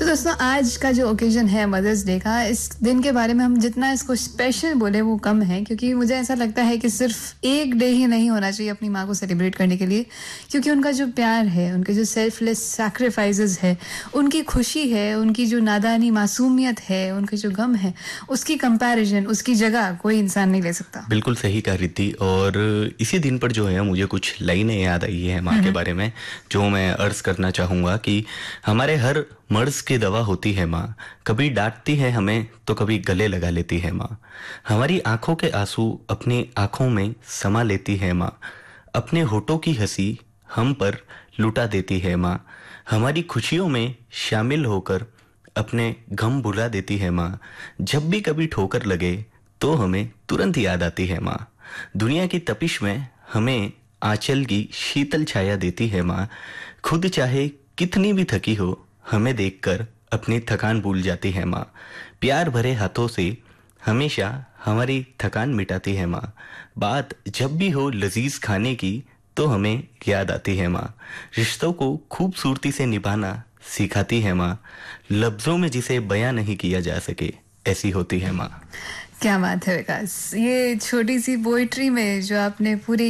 तो दोस्तों आज का जो ओकेजन है मदर्स डे का, इस दिन के बारे में हम जितना इसको स्पेशल बोले वो कम है, क्योंकि मुझे ऐसा लगता है कि सिर्फ एक डे ही नहीं होना चाहिए अपनी माँ को सेलिब्रेट करने के लिए, क्योंकि उनका जो प्यार है, उनके जो सेल्फलेस सैक्रिफाइसेस है, उनकी खुशी है, उनकी जो नादानी मासूमियत है, उनके जो गम है, उसकी कंपैरिजन, उसकी जगह कोई इंसान नहीं ले सकता। बिल्कुल सही कहा रिद्धि। और इसी दिन पर जो है मुझे कुछ लाइनें याद आई है माँ के बारे में, जो मैं अर्ज करना चाहूँगा कि हमारे हर मर्ज की दवा होती है माँ। कभी डांटती है हमें तो कभी गले लगा लेती है माँ। हमारी आंखों के आंसू अपनी आंखों में समा लेती है माँ। अपने होठों की हंसी हम पर लुटा देती है माँ। हमारी खुशियों में शामिल होकर अपने गम भुला देती है माँ। जब भी कभी ठोकर लगे तो हमें तुरंत याद आती है माँ। दुनिया की तपिश में हमें आंचल की शीतल छाया देती है माँ। खुद चाहे कितनी भी थकी हो, हमें देखकर अपनी थकान भूल जाती है माँ। प्यार भरे हाथों से हमेशा हमारी थकान मिटाती है माँ। बात जब भी हो लजीज खाने की तो हमें याद आती है माँ। रिश्तों को खूबसूरती से निभाना सिखाती है माँ। लफ्जों में जिसे बयां नहीं किया जा सके ऐसी होती है माँ। क्या बात है विकास, ये छोटी सी पोइट्री में जो आपने पूरी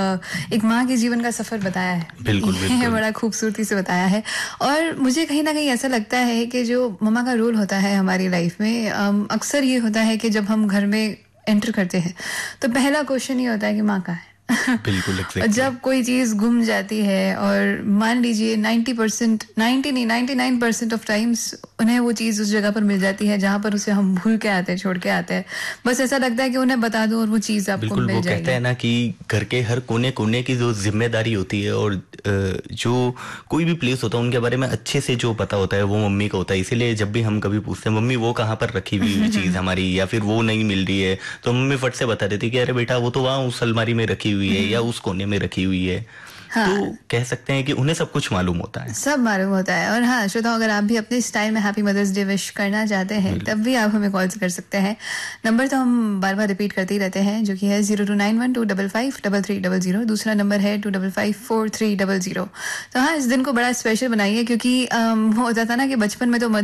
एक माँ के जीवन का सफर बताया है, बिल्कुल ये बिल्कुल। बड़ा खूबसूरती से बताया है। और मुझे कहीं ना कहीं ऐसा लगता है कि जो मम्मा का रोल होता है हमारी लाइफ में, अक्सर ये होता है कि जब हम घर में एंटर करते हैं तो पहला क्वेश्चन ये होता है कि माँ कहाँ है। बिल्कुल और एग्जैक्टली। जब कोई चीज गुम जाती है और मान लीजिए 90%, 90 नहीं 99% ऑफ टाइम्स उन्हें वो चीज उस जगह पर मिल जाती है जहां पर उसे हम भूल के आते हैं, छोड़ के आते हैं। बस ऐसा लगता है कि उन्हें बता दो और वो चीज आपको बिल्कुल, वो मिल कहते जाएगी। हैं ना कि घर के हर कोने कोने की जो जिम्मेदारी होती है और जो कोई भी प्लेस होता है उनके बारे में अच्छे से जो पता होता है वो मम्मी का होता है। इसीलिए जब भी हम कभी पूछते हैं मम्मी वो कहाँ पर रखी हुई चीज हमारी, या फिर वो नहीं मिल रही है, तो मम्मी फट से बता देती कि अरे बेटा वो तो वहाँ उस अलमारी में रखी हुई है या उस कोने में रखी हुई है। तो हाँ, कह सकते हैं कि उन्हें सब कुछ मालूम होता है। सब मालूम होता है। और हाँ श्रोताओ, अगर आप भी अपने स्टाइल में हैप्पी मदर्स डे विश करना चाहते हैं तब भी आप हमें कॉल कर सकते हैं। नंबर तो हम बार बार रिपीट करते ही रहते हैं, जो कि है 0291255300। दूसरा नंबर है 255430। तो हाँ, इस दिन को बड़ा स्पेशल बनाइए, क्योंकि वो होता था ना कि बचपन में तो